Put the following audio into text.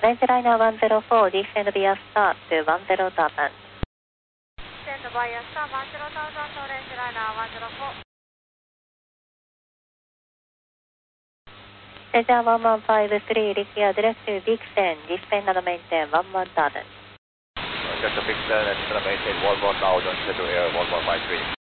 Orange Liner 104, descend via star to 10,000. Descend via star 10,000, Orange Liner 104. Cesar 1153, reach your direct to Vixen, descend and maintain 11,000. Just a Vixen and maintain 11,000, set to air 1153.